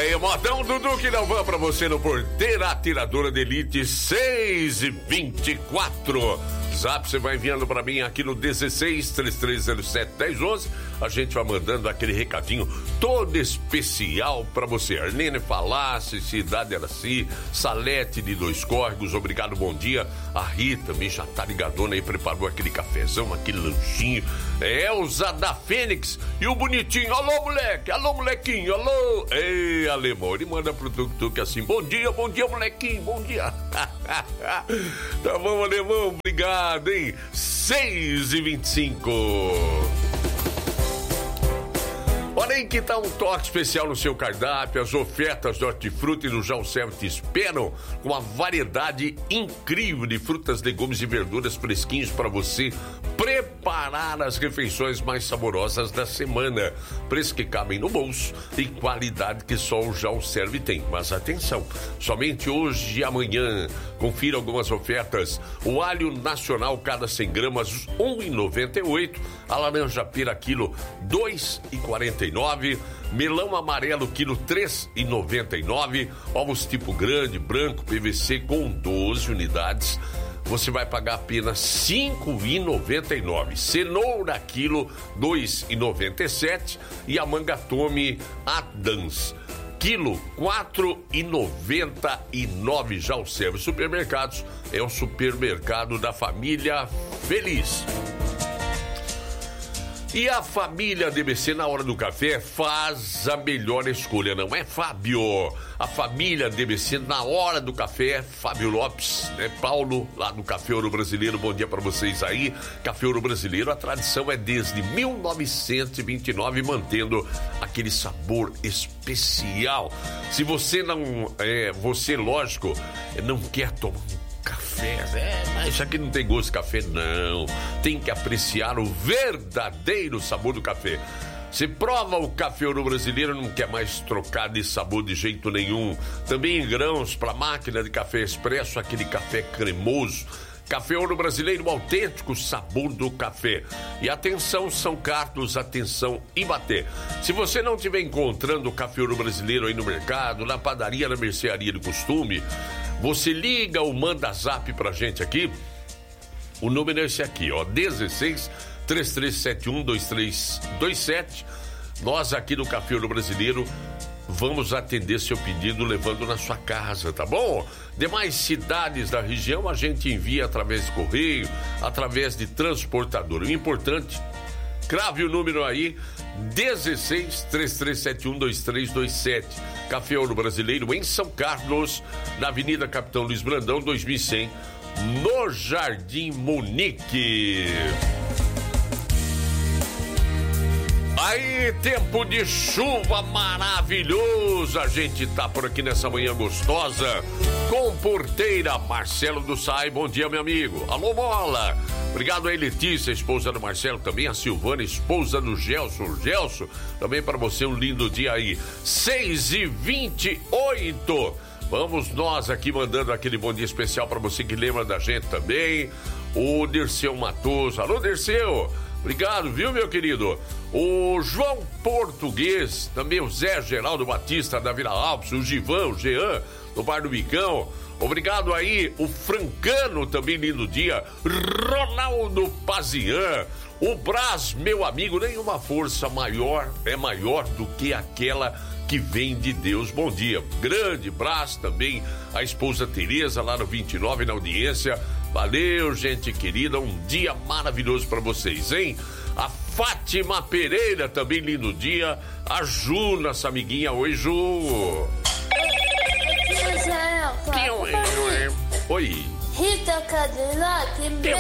aí, modão Dudu que não vai pra você no Porteiro Atiradora de Elite 624. Zap, você vai enviando pra mim aqui no 16 3307 1011. A gente vai mandando aquele recadinho todo especial pra você. Arlene Falasse, Cidade Araci, Salete de Dois Córregos, obrigado, bom dia. A Rita também já tá ligadona aí, preparou aquele cafezão, aquele lanchinho. Elza da Fênix e o bonitinho, alô moleque, alô molequinho, alô. Ei, alemão, ele manda pro tuk-tuk assim, bom dia molequinho, bom dia. Tá bom, alemão, obrigado, hein? 6h25. Olha aí que tá um toque especial no seu cardápio. As ofertas do Hortifruti e do Jalcel te esperam com uma variedade incrível de frutas, legumes e verduras fresquinhos para você preparar as refeições mais saborosas da semana. Preços que cabem no bolso e qualidade que só o Jalcel tem. Mas atenção, somente hoje e amanhã, confira algumas ofertas. O alho nacional, cada 100 gramas, R$ 1,98. A laranja pera, quilo, R$ 2,49. Melão amarelo, quilo, R$ 3,99. Ovos tipo grande, branco, PVC com 12 unidades. Você vai pagar apenas R$ 5,99. Cenoura, quilo, R$ 2,97. E a manga Tome Adams, quilo, R$ 4,99. Já o Serve Supermercados é o supermercado da família feliz. E a família DBC, na hora do café, faz a melhor escolha, não é, Fábio? A família DBC, na hora do café, Fábio Lopes, né? Paulo, lá do Café Ouro Brasileiro, bom dia pra vocês aí. Café Ouro Brasileiro, a tradição é desde 1929, mantendo aquele sabor especial. Se você não, você, lógico, não quer tomar café, mas isso aqui não tem gosto de café, não. Tem que apreciar o verdadeiro sabor do café. Você prova o Café Ouro Brasileiro, não quer mais trocar de sabor de jeito nenhum. Também em grãos para máquina de café expresso, aquele café cremoso. Café Ouro Brasileiro, o autêntico sabor do café. E atenção, São Carlos, atenção, Ibaté. Se você não estiver encontrando o Café Ouro Brasileiro aí no mercado, na padaria, na mercearia do costume, você liga ou manda zap pra gente aqui. O número é esse aqui, ó, 16 3371 2327. Nós aqui no Café Ouro Brasileiro vamos atender seu pedido levando na sua casa, tá bom? Demais cidades da região a gente envia através de correio, através de transportador. O importante, crave o número aí, 16 3371 2327. Café Ouro Brasileiro em São Carlos, na Avenida Capitão Luiz Brandão, 2100, no Jardim Munique. Aí, tempo de chuva maravilhoso, a gente tá por aqui nessa manhã gostosa, com Porteira, Marcelo do Sai, bom dia, meu amigo. Alô, Bola. Obrigado aí, Letícia, esposa do Marcelo, também a Silvana, esposa do Gelson. Gelson, também para você um lindo dia aí. 6h28. Vamos nós aqui mandando aquele bom dia especial para você que lembra da gente também. O Dirceu Matoso. Alô, Dirceu. Obrigado, viu, meu querido? O João Português, também o Zé Geraldo Batista da Vila Alpes, o Givan, o Jean, do Bar do Bicão. Obrigado aí, o Francano, também lindo dia. Ronaldo Pazian, o Brás, meu amigo, nenhuma força maior é maior do que aquela que vem de Deus. Bom dia, grande Brás, também a esposa Tereza lá no 29 na audiência. Valeu, gente querida, um dia maravilhoso pra vocês, hein? A Fátima Pereira, também lindo dia. A Ju, nossa amiguinha, oi, Ju. Oi. Rita Cadillac,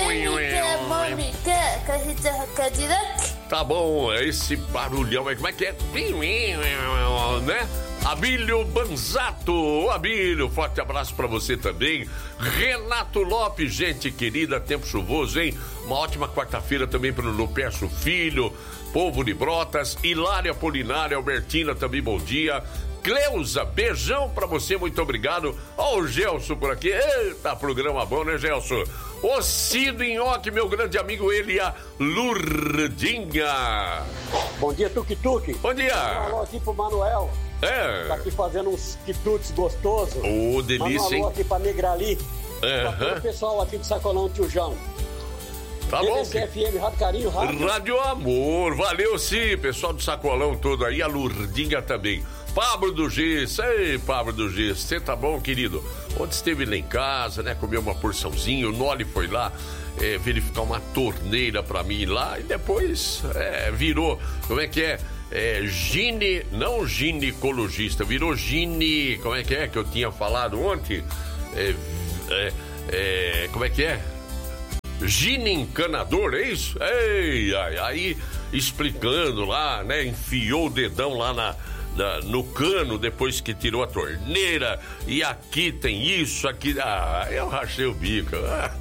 Rita Cadillac. Tá bom, esse barulhão, como é que é? Né? Abílio Banzato, Abílio, forte abraço pra você também. Renato Lopes, gente querida, tempo chuvoso, hein? Uma ótima quarta-feira também pro Lupercio Filho, Povo de Brotas, Hilária Polinária, Albertina, também bom dia. Cleusa, beijão pra você, muito obrigado. Ó, o Gelson por aqui. Eita, programa bom, né, Gelson? O Cido Nhoque, meu grande amigo, ele e a Lurdinha. Bom dia, Tuk-Tuk. Bom dia. Um alô aqui pro Manuel. Tá aqui fazendo uns quitutes gostosos. Ô, delícia, um alô hein? aqui pra Negrali. Pra todo o pessoal aqui de Sacolão, Tio João. Tá bom. FM, Rádio Carinho, Rádio Amor. Valeu, sim, pessoal do Sacolão todo aí, a Lurdinha também. Pablo do Giz, ei, Pablo do Giz, você tá bom, querido? Ontem esteve lá em casa, né, comeu uma porçãozinha, o Noli foi lá verificar uma torneira pra mim lá e depois virou, como é que é? Não ginecologista, virou como é que eu tinha falado ontem? Como é que é? Ginencanador, é isso? Ei, aí explicando lá, né, enfiou o dedão lá no cano depois que tirou a torneira e aqui tem isso, aqui... eu rachei o bico.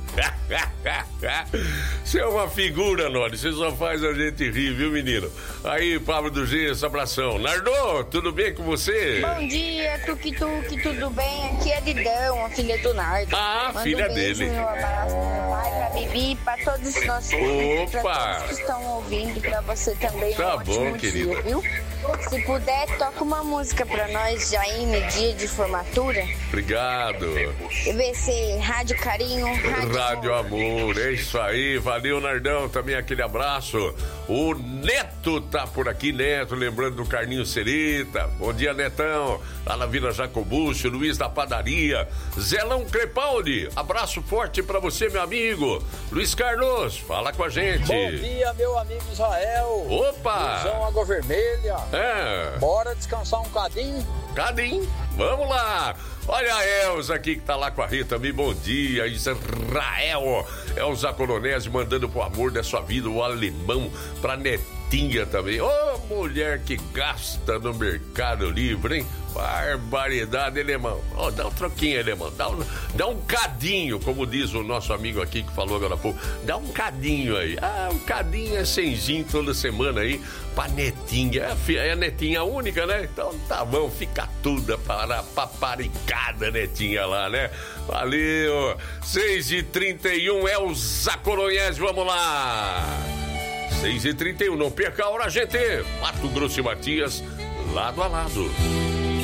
Você é uma figura, Nori, você só faz a gente rir, viu, menino? Aí, Pablo do Giz, abração. Nardo, tudo bem com você? Bom dia, Tuk-Tuk, tudo bem? Aqui é Didão, a filha do Nardo. Manda filha beijo, dele. Um abraço pro meu pai, pra Bibi, pra todos os nossos ouvintes, pra todos que estão ouvindo, pra você também. Tá ótimo bom, dia, querido. viu? Se puder, toca uma música pra nós, Jaime, dia de formatura. Obrigado. EBC, Rádio Carinho, Rádio Amor, é isso aí, valeu, Nardão, também aquele abraço. O Neto tá por aqui, Neto, lembrando do Carninho Cerita. Bom dia, Netão, lá na Vila Jacobúcio, Luiz da Padaria, Zelão Crepaldi, abraço forte pra você, meu amigo. Luiz Carlos, fala com a gente. Bom dia, meu amigo Israel. Opa! Luizão Água Vermelha. Bora descansar um cadinho? Vamos lá. Olha a Elza aqui que tá lá com a Rita também. Bom dia, Israel. Elza Colonese mandando pro amor da sua vida o alemão pra netinha também. Ô, mulher que gasta no Mercado Livre, hein? Barbaridade, alemão. Dá um troquinho, alemão. Dá um cadinho, como diz o nosso amigo aqui que falou agora há pouco. Dá um cadinho aí. Um cadinho é cenzinho toda semana aí pra netinha. É a netinha única, né? Então tá bom, fica tudo para paparicada, netinha lá, né? Valeu. 6h31, Elza Colonese, vamos lá. 6h31, não perca a hora, gente. Mato Grosso e Matias, lado a lado.